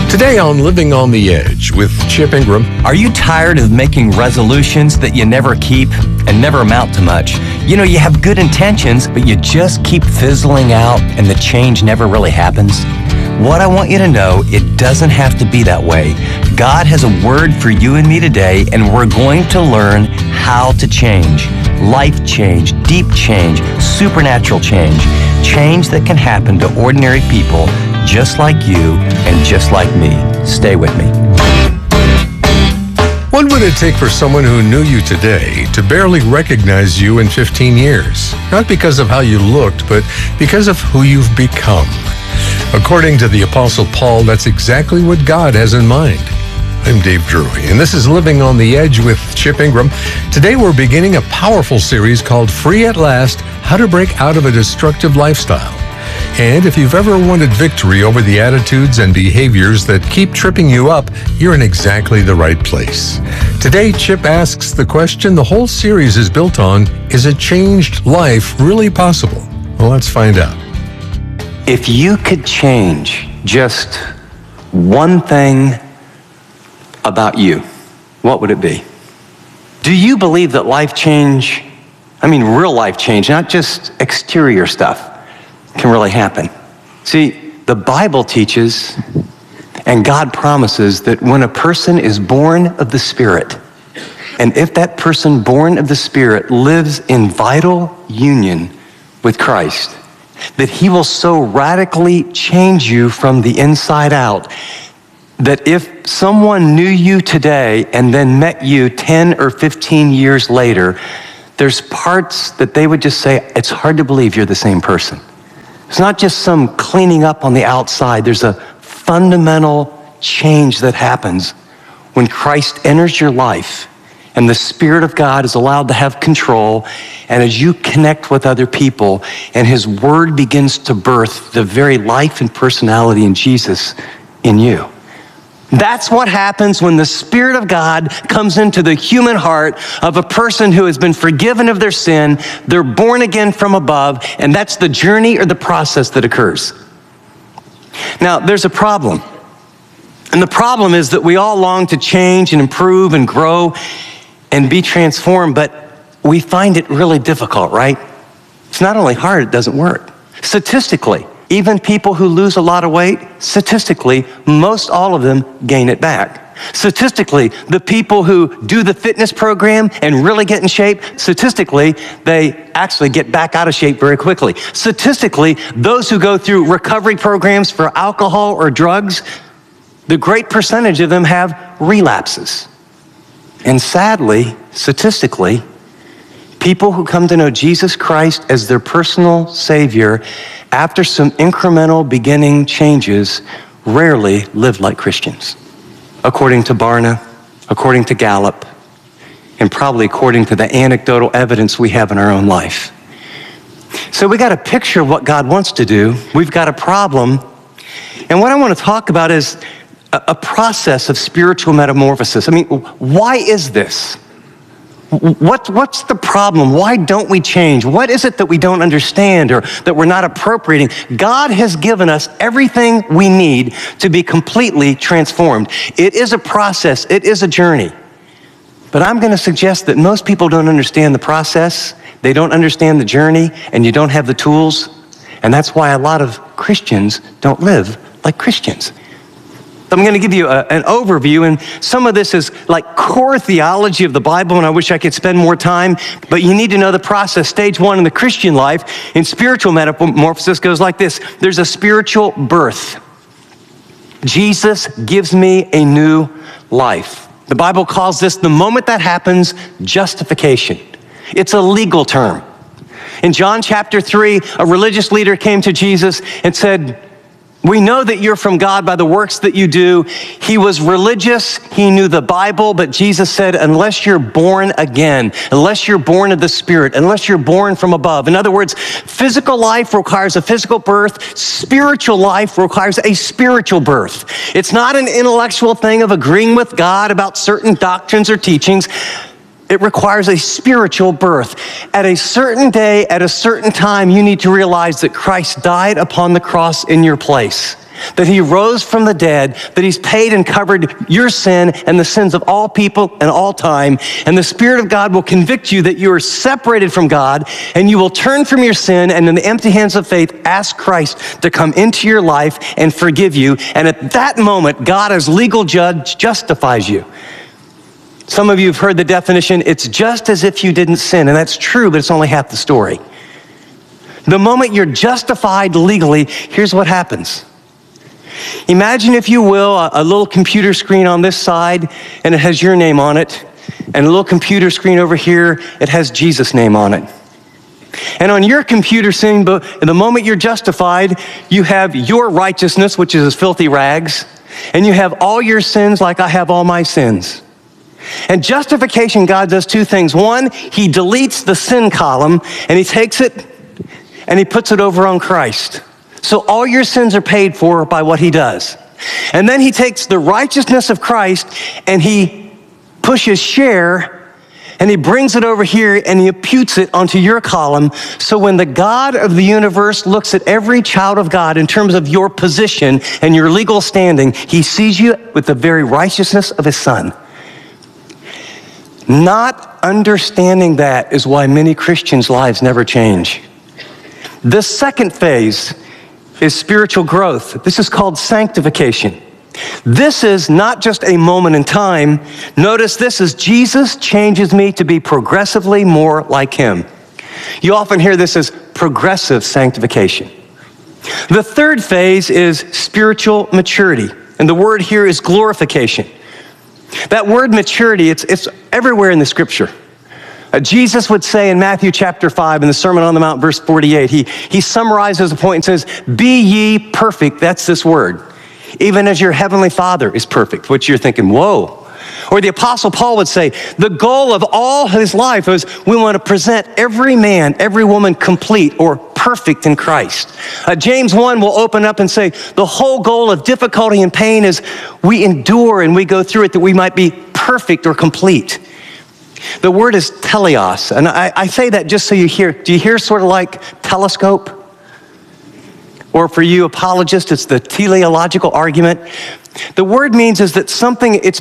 Today on Living on the Edge with Chip Ingram. Are you tired of making resolutions that you never keep and never amount to much? You know, you have good intentions, but you just keep fizzling out and the change never really happens. What I want you to know, it doesn't have to be that way. God has a word for you and me today, and we're going to learn how to change. Life change, deep change, supernatural change. Change that can happen to ordinary people just like you and just like me. Stay with me. What would it take for someone who knew you today to barely recognize you in 15 years? Not because of how you looked, but because of who you've become. According to the Apostle Paul, that's exactly what God has in mind. I'm Dave Drury, and this is Living on the Edge with Chip Ingram. Today we're beginning a powerful series called Free at Last, How to Break Out of a Destructive Lifestyle. And if you've ever wanted victory over the attitudes and behaviors that keep tripping you up, you're in exactly the right place. Today, Chip asks the question the whole series is built on: is a changed life really possible? Well, let's find out. If you could change just one thing about you, what would it be? Do you believe that life change, real life change, not just exterior stuff, can really happen? See, the Bible teaches and God promises that when a person is born of the Spirit, and if that person born of the Spirit lives in vital union with Christ, that he will so radically change you from the inside out that if someone knew you today and then met you 10 or 15 years later, there's parts that they would just say, it's hard to believe you're the same person. It's not just some cleaning up on the outside. There's a fundamental change that happens when Christ enters your life and the Spirit of God is allowed to have control, and as you connect with other people and His Word begins to birth the very life and personality in Jesus in you. That's what happens when the Spirit of God comes into the human heart of a person who has been forgiven of their sin. They're born again from above, and that's the journey or the process that occurs. Now, there's a problem. And the problem is that we all long to change and improve and grow and be transformed, but we find it really difficult, right? It's not only hard, it doesn't work. Statistically, even people who lose a lot of weight, statistically, most all of them gain it back. Statistically, the people who do the fitness program and really get in shape, statistically, they actually get back out of shape very quickly. Statistically, those who go through recovery programs for alcohol or drugs, the great percentage of them have relapses. And sadly, statistically, people who come to know Jesus Christ as their personal Savior after some incremental beginning changes rarely live like Christians. According to Barna, according to Gallup, and probably according to the anecdotal evidence we have in our own life. So we got a picture of what God wants to do. We've got a problem. And what I want to talk about is a process of spiritual metamorphosis. Why is this? What's the problem? Why don't we change? What is it that we don't understand or that we're not appropriating? God has given us everything we need to be completely transformed. It is a process. It is a journey. But I'm going to suggest that most people don't understand the process. They don't understand the journey, and you don't have the tools. And that's why a lot of Christians don't live like Christians. I'm going to give you an overview, and some of this is like core theology of the Bible, and I wish I could spend more time, but you need to know the process. Stage one in the Christian life in spiritual metamorphosis goes like this. There's a spiritual birth. Jesus gives me a new life. The Bible calls this, the moment that happens, justification. It's a legal term. In John chapter 3, a religious leader came to Jesus and said, we know that you're from God by the works that you do. He was religious. He knew the Bible, but Jesus said, unless you're born again, unless you're born of the Spirit, unless you're born from above. In other words, physical life requires a physical birth. Spiritual life requires a spiritual birth. It's not an intellectual thing of agreeing with God about certain doctrines or teachings. It requires a spiritual birth. At a certain day, at a certain time, you need to realize that Christ died upon the cross in your place. that he rose from the dead, that he's paid and covered your sin and the sins of all people and all time, and the Spirit of God will convict you that you are separated from God, and you will turn from your sin and in the empty hands of faith ask Christ to come into your life and forgive you, and at that moment, God as legal judge justifies you. Some of you have heard the definition, it's just as if you didn't sin, and that's true, but it's only half the story. The moment you're justified legally, here's what happens. Imagine, if you will, a little computer screen on this side, and it has your name on it, and a little computer screen over here, it has Jesus' name on it. And on your computer screen, the moment you're justified, you have your righteousness, which is as filthy rags, and you have all your sins like I have all my sins. And justification, God does two things. One, he deletes the sin column, and he takes it and he puts it over on Christ. So all your sins are paid for by what he does. And then he takes the righteousness of Christ and he pushes share and he brings it over here and he imputes it onto your column. So when the God of the universe looks at every child of God in terms of your position and your legal standing, he sees you with the very righteousness of his Son. Not understanding that is why many Christians' lives never change. The second phase is spiritual growth. This is called sanctification. This is not just a moment in time. Notice this is Jesus changes me to be progressively more like him. You often hear this as progressive sanctification. The third phase is spiritual maturity, and the word here is glorification. That word maturity, it's everywhere in the scripture. Jesus would say in Matthew chapter 5 in the Sermon on the Mount, verse 48, he summarizes the point and says, be ye perfect, that's this word, even as your heavenly Father is perfect, which you're thinking, whoa. Or the Apostle Paul would say, the goal of all his life is we want to present every man, every woman complete or perfect in Christ. James 1 will open up and say, the whole goal of difficulty and pain is we endure and we go through it that we might be perfect or complete. The word is teleos, and I say that just so you hear. Do you hear sort of like telescope? Or for you apologists, it's the teleological argument. The word means is that something, it's